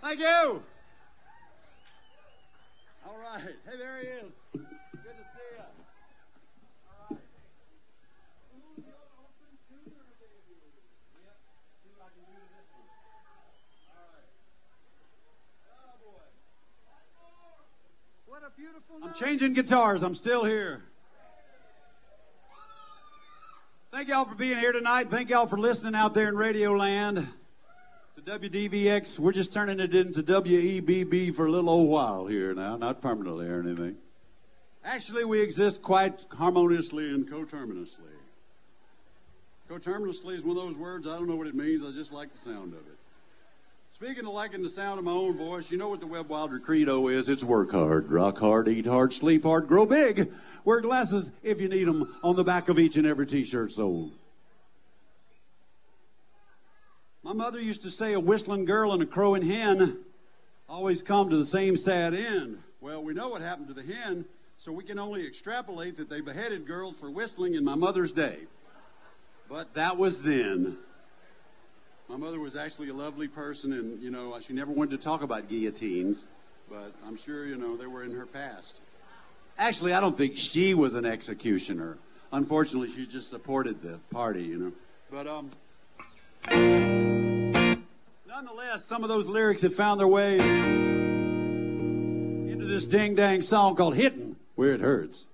Thank you. All right. Hey, there he is. Good to see you. All right. Who's your open tuner, baby? Yep. See what I can do to this one. All right. Oh, boy. What a beautiful night. I'm changing guitars. I'm still here. Thank y'all for being here tonight. Thank y'all for listening out there in Radio Land. To WDVX, we're just turning it into WEBB for a little old while here now, not permanently or anything. Actually, we exist quite harmoniously and coterminously. Coterminously is one of those words, I don't know what it means, I just like the sound of it. Speaking of liking the sound of my own voice, you know what the Webb Wilder credo is? It's work hard, rock hard, eat hard, sleep hard, grow big. Wear glasses if you need them on the back of each and every T-shirt sold. My mother used to say a whistling girl and a crowing hen always come to the same sad end. Well, we know what happened to the hen, so we can only extrapolate that they beheaded girls for whistling in my mother's day. But that was then. My mother was actually a lovely person, and, you know, she never wanted to talk about guillotines, but I'm sure, you know, they were in her past. Actually, I don't think she was an executioner. Unfortunately, she just supported the party, you know. But, nonetheless, some of those lyrics have found their way into this ding-dang song called Hittin' Where It Hurts.